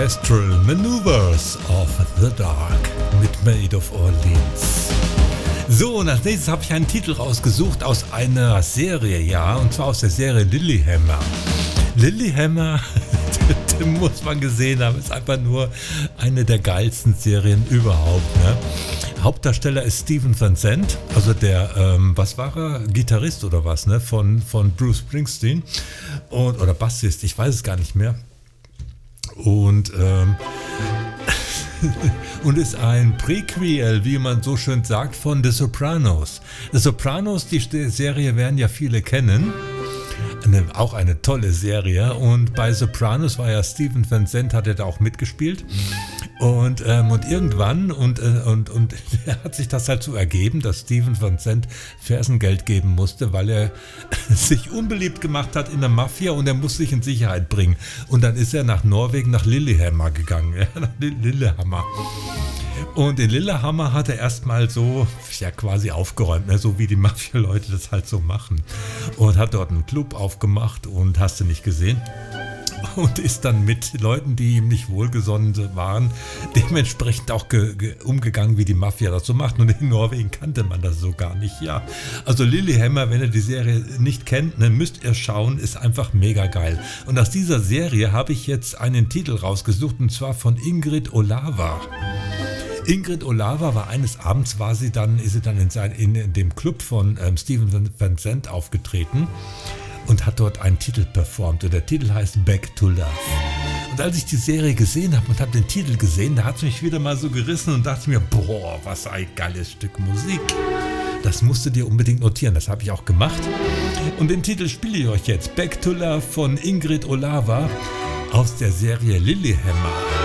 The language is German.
Orchestral Maneuvers of the Dark mit Maid of Orleans. So, und als nächstes habe ich einen Titel rausgesucht aus einer Serie, ja, und zwar aus der Serie Lilyhammer. Lilyhammer, den muss man gesehen haben, ist einfach nur eine der geilsten Serien überhaupt, ne? Hauptdarsteller ist Steven Van Zandt, also der, was war er? Gitarrist oder was, ne? Von Bruce Springsteen. Oder Bassist, ich weiß es gar nicht mehr. Und und ist ein Prequel, wie man so schön sagt, von The Sopranos. The Sopranos, die Serie werden ja viele kennen. Auch eine tolle Serie. Und bei Sopranos war ja Steven Van Zandt, hat er da auch mitgespielt. Und irgendwann, und hat sich das halt so ergeben, dass Steven Van Zandt Fersengeld geben musste, weil er sich unbeliebt gemacht hat in der Mafia und er musste sich in Sicherheit bringen. Und dann ist er nach Norwegen, nach Lillehammer gegangen. Ja, nach Lillehammer. Und in Lillehammer hat er erstmal so, ja, quasi aufgeräumt, ne, so wie die Mafia-Leute das halt so machen. Und hat dort einen Club aufgemacht und hast du nicht gesehen. Und ist dann mit Leuten, die ihm nicht wohlgesonnen waren, dementsprechend auch umgegangen, wie die Mafia das so macht. Und in Norwegen kannte man das so gar nicht, ja. Also Lilyhammer, wenn ihr die Serie nicht kennt, ne, müsst ihr schauen, ist einfach mega geil. Und aus dieser Serie habe ich jetzt einen Titel rausgesucht, und zwar von Ingrid Olava. Ingrid Olava war eines Abends, ist sie dann in dem Club von Steven Van Zandt aufgetreten und hat dort einen Titel performt. Und der Titel heißt Back to Love. Und als ich die Serie gesehen habe und habe den Titel gesehen, da hat es mich wieder mal so gerissen und dachte mir, boah, was ein geiles Stück Musik. Das musst du dir unbedingt notieren, das habe ich auch gemacht. Und den Titel spiele ich euch jetzt. Back to Love von Ingrid Olava aus der Serie Lilyhammer.